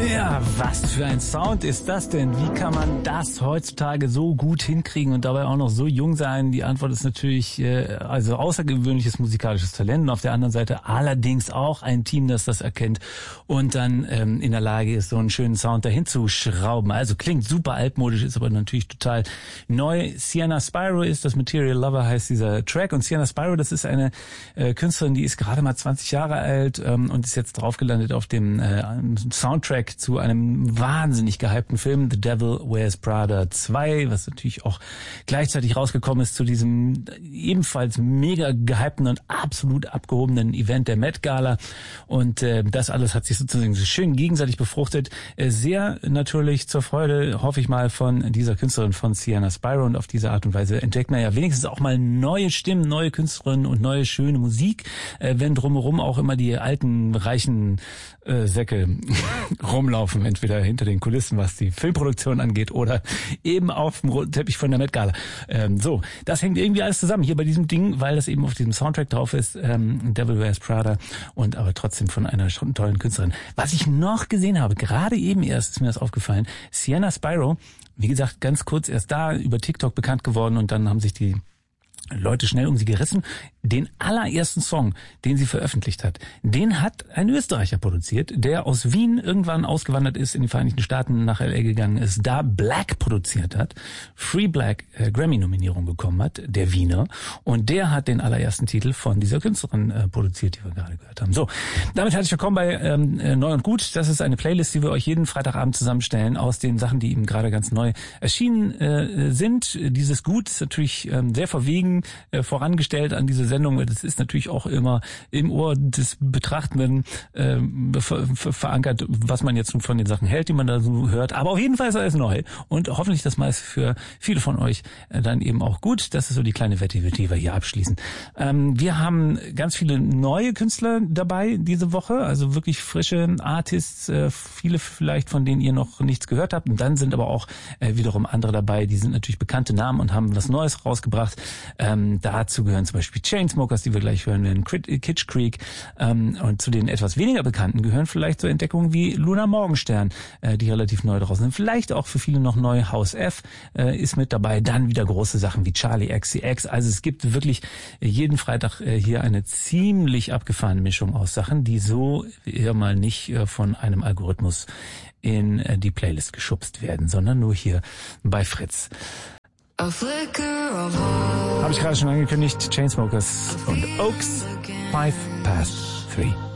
Ja, was für ein Sound ist das denn? Wie kann man das heutzutage so gut hinkriegen und dabei auch noch so jung sein? Die Antwort ist natürlich also außergewöhnliches musikalisches Talent und auf der anderen Seite allerdings auch ein Team, das das erkennt und dann in der Lage ist, so einen schönen Sound dahin zu schrauben. Also klingt super altmodisch, ist aber natürlich total neu. Sienna Spyro ist das, Material Lover heißt dieser Track, und Sienna Spyro, das ist eine Künstlerin, die ist gerade mal 20 Jahre alt und ist jetzt drauf gelandet auf dem Soundtrack zu einem wahnsinnig gehypten Film, The Devil Wears Prada 2, was natürlich auch gleichzeitig rausgekommen ist zu diesem ebenfalls mega gehypten und absolut abgehobenen Event der Met Gala. Und das alles hat sich sozusagen so schön gegenseitig befruchtet. Sehr natürlich zur Freude, hoffe ich mal, von dieser Künstlerin, von Sienna Spyro. Und auf diese Art und Weise entdeckt man ja wenigstens auch mal neue Stimmen, neue Künstlerinnen und neue schöne Musik, wenn drumherum auch immer die alten, reichen Säcke rumlaufen, entweder hinter den Kulissen, was die Filmproduktion angeht, oder eben auf dem roten Teppich von der Met Gala. So, das hängt irgendwie alles zusammen hier bei diesem Ding, weil das eben auf diesem Soundtrack drauf ist, Devil Wears Prada, und aber trotzdem von einer tollen Künstlerin. Was ich noch gesehen habe, gerade eben erst ist mir das aufgefallen, Sienna Spyro, wie gesagt, ganz kurz erst da über TikTok bekannt geworden, und dann haben sich die Leute schnell um sie gerissen. Den allerersten Song, den sie veröffentlicht hat, den hat ein Österreicher produziert, der aus Wien irgendwann ausgewandert ist, in die Vereinigten Staaten, nach L.A. gegangen ist, da Black produziert hat, Free Black Grammy-Nominierung bekommen hat, der Wiener, und der hat den allerersten Titel von dieser Künstlerin produziert, die wir gerade gehört haben. So, damit herzlich willkommen bei Neu und Gut. Das ist eine Playlist, die wir euch jeden Freitagabend zusammenstellen aus den Sachen, die eben gerade ganz neu erschienen sind. Dieses Gut ist natürlich sehr verwegen vorangestellt an diese Sendung. Das ist natürlich auch immer im Ohr des Betrachtenden verankert, was man jetzt von den Sachen hält, die man da so hört. Aber auf jeden Fall ist alles neu. Und hoffentlich das meiste für viele von euch dann eben auch gut. Das ist so die kleine Wette, die wir hier abschließen. Wir haben ganz viele neue Künstler dabei diese Woche, also wirklich frische Artists, viele vielleicht, von denen ihr noch nichts gehört habt. Und dann sind aber auch wiederum andere dabei, die sind natürlich bekannte Namen und haben was Neues rausgebracht. Dazu gehören zum Beispiel Chainsmokers, die wir gleich hören werden, Kitsch Creek, und zu den etwas weniger bekannten gehören vielleicht so Entdeckungen wie Luna Morgenstern, die relativ neu draußen sind. Vielleicht auch für viele noch neu. House F ist mit dabei. Dann wieder große Sachen wie Charlie XCX. Also es gibt wirklich jeden Freitag hier eine ziemlich abgefahrene Mischung aus Sachen, die so eher mal nicht von einem Algorithmus in die Playlist geschubst werden, sondern nur hier bei Fritz. Habe ich gerade schon angekündigt, Chainsmokers und Oaks, 5 past 3.